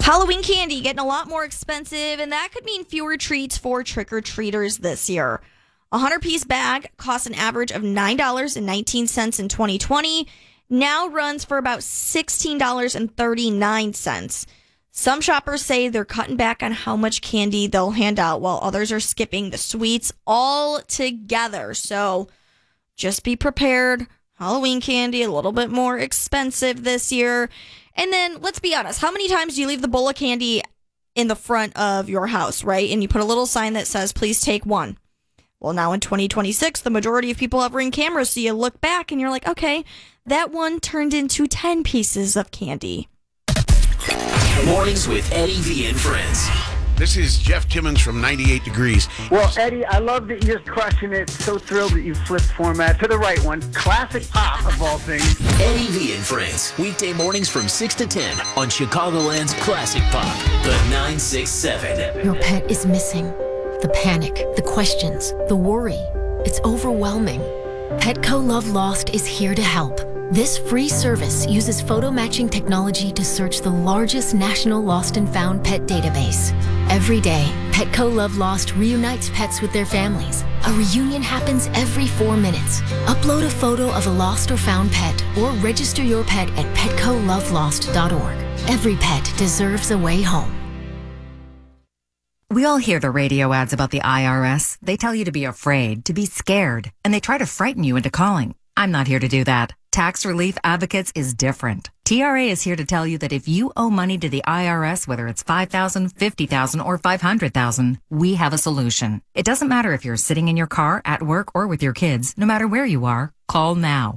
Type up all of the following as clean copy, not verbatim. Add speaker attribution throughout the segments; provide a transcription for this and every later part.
Speaker 1: Halloween candy getting a lot more expensive, and that could mean fewer treats for trick-or-treaters this year. A 100-piece bag costs an average of $9.19 in 2020, now runs for about $16.39. Some shoppers say they're cutting back on how much candy they'll hand out, while others are skipping the sweets altogether. So just be prepared. Halloween candy, a little bit more expensive this year. And then, let's be honest, how many times do you leave the bowl of candy in the front of your house, right? And you put a little sign that says, please take one. Well, now in 2026, the majority of people have Ring cameras, so you look back and you're like, okay, that one turned into 10 pieces of candy.
Speaker 2: Mornings with Eddie V and Friends.
Speaker 3: This is Jeff Timmons from 98 Degrees.
Speaker 4: Well, Eddie, I love that you're crushing it. So thrilled that you flipped format to the right one. Classic pop, of all things.
Speaker 2: Eddie V and Friends. Weekday mornings from 6 to 10 on Chicagoland's Classic Pop, the 967.
Speaker 5: Your pet is missing. The panic, the questions, the worry. It's overwhelming. Petco Love Lost is here to help. This free service uses photo matching technology to search the largest national lost and found pet database. Every day, Petco Love Lost reunites pets with their families. A reunion happens every 4 minutes. Upload a photo of a lost or found pet or register your pet at PetcoLoveLost.org. Every pet deserves a way home.
Speaker 6: We all hear the radio ads about the IRS. They tell you to be afraid, to be scared, and they try to frighten you into calling. I'm not here to do that. Tax Relief Advocates is different. TRA is here to tell you that if you owe money to the IRS, whether it's $5,000, $50,000, or $500,000, we have a solution. It doesn't matter if you're sitting in your car, at work, or with your kids. No matter where you are, call now.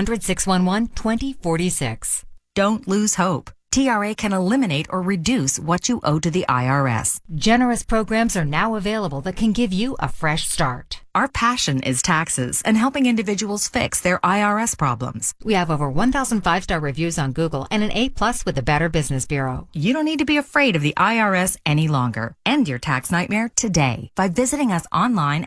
Speaker 7: 800-611-2046.
Speaker 6: Don't lose hope. TRA can eliminate or reduce what you owe to the IRS.
Speaker 7: Generous programs are now available that can give you a fresh start.
Speaker 6: Our passion is taxes and helping individuals fix their IRS problems.
Speaker 7: We have over 1,000 5-star reviews on Google and an A+ with the Better Business Bureau.
Speaker 6: You don't need to be afraid of the IRS any longer. End your tax nightmare today by visiting us online